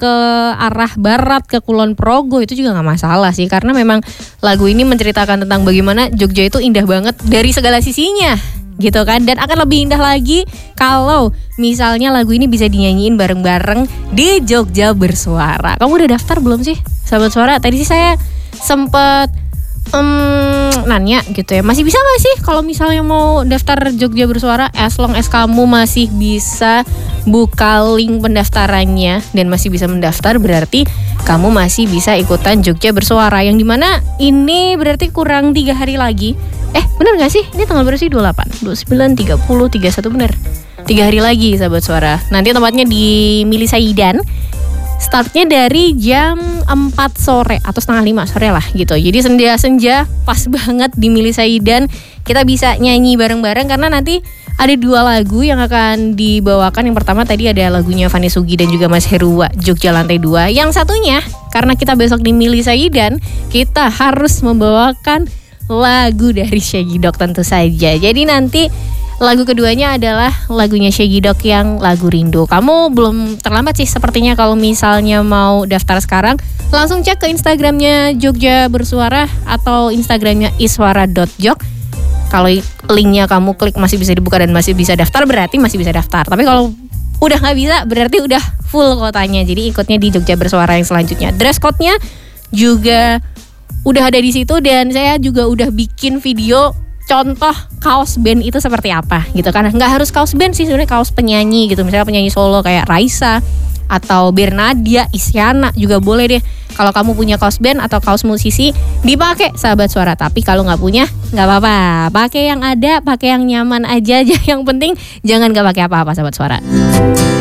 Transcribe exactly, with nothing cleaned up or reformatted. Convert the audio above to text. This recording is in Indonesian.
ke arah barat, ke Kulon Progo itu juga nggak masalah sih, karena memang lagu ini menceritakan tentang bagaimana Jogja itu indah banget dari segala sisinya gitu kan. Dan akan lebih indah lagi kalau misalnya lagu ini bisa dinyanyiin bareng-bareng di Jogja Bersuara. Kamu udah daftar belum sih sahabat suara? Tadi sih saya sempet um, nanya gitu ya, masih bisa gak sih kalau misalnya mau daftar Jogja Bersuara? As long as kamu masih bisa buka link pendaftarannya dan masih bisa mendaftar, berarti kamu masih bisa ikutan Jogja Bersuara, yang dimana ini berarti kurang tiga hari lagi. Eh bener gak sih? Ini tanggal berapa sih? dua puluh delapan, dua puluh sembilan, tiga puluh, tiga puluh satu, bener tiga hari lagi sahabat suara. Nanti tempatnya di Mili Saidan. Startnya dari jam empat sore atau setengah lima sore lah gitu. Jadi senja-senja pas banget di Mili Saidan. Kita bisa nyanyi bareng-bareng karena nanti ada dua lagu yang akan dibawakan. Yang pertama tadi ada lagunya Vanessa Sugi dan juga Mas Herua, Jogja Lantai dua. Yang satunya karena kita besok di Mili Saidan, kita harus membawakan lagu dari Shaggy Dog tentu saja. Jadi nanti lagu keduanya adalah lagunya Shaggy Dog yang lagu Rindu. Kamu belum terlambat sih sepertinya kalau misalnya mau daftar sekarang. Langsung cek ke Instagramnya Jogja Bersuara atau Instagramnya iswara dot jog. Kalau linknya kamu klik masih bisa dibuka dan masih bisa daftar, berarti masih bisa daftar. Tapi kalau udah gak bisa berarti udah full kotanya. Jadi ikutnya di Jogja Bersuara yang selanjutnya. Dress code-nya juga udah ada di situ dan saya juga udah bikin video contoh kaos band itu seperti apa gitu kan. Nggak harus kaos band sih sebenarnya, kaos penyanyi gitu. Misalnya penyanyi solo kayak Raisa atau Bernadia, Isyana juga boleh deh. Kalau kamu punya kaos band atau kaos musisi dipakai sahabat suara. Tapi kalau nggak punya nggak apa-apa, pakai yang ada, pakai yang nyaman aja. Yang penting jangan nggak pakai apa-apa sahabat suara.